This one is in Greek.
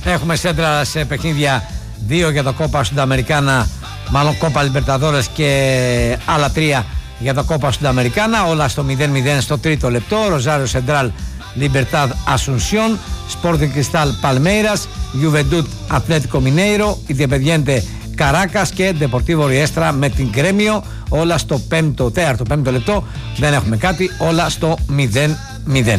Έχουμε σέντρα σε παιχνίδια 2 για το Κόπα Σουνταμερικάνα, μάλλον Κόπα Λιμπερταδόρες, και άλλα 3 για το Κόπα Σουνταμερικάνα. Όλα στο 0-0 στο τρίτο λεπτό. Ροζάριο Σεντράλ Λιμπερτάδ Ασουνσιόν, Sporting Cristal Palmeiras, Juventud Atlético Mineiro, Independiente Caracas και Deportivo Riestra με την Grêmio. Όλα στο 5ο λεπτό. Δεν έχουμε κάτι, όλα στο 0-0.